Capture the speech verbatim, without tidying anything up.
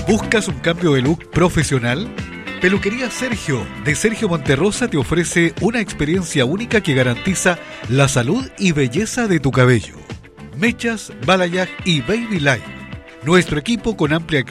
¿Buscas un cambio de look profesional? Peluquería Sergio, de Sergio Monterrosa, te ofrece una experiencia única que garantiza la salud y belleza de tu cabello. Mechas, balayage y baby light. Nuestro equipo con amplia